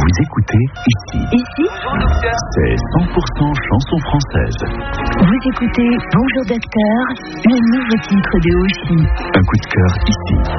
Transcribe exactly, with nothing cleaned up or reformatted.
Vous écoutez ici. Ici, c'est cent pour cent chanson française. vous écoutez Bonjour Docteur, le nouveau titre de Oshi. Un coup de cœur ici.